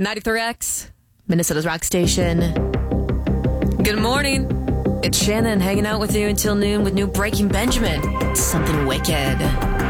93X, Minnesota's rock station. Good morning. It's Shannon hanging out with you until noon with new Breaking Benjamin. Something wicked.